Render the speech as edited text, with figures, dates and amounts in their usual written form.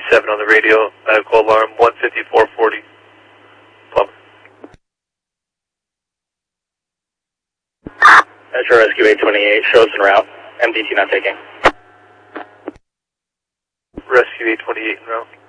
7 on the radio, medical alarm 15440. Plumber. Metro Rescue 828, show us en route. MDT not taking. Rescue 828 en route.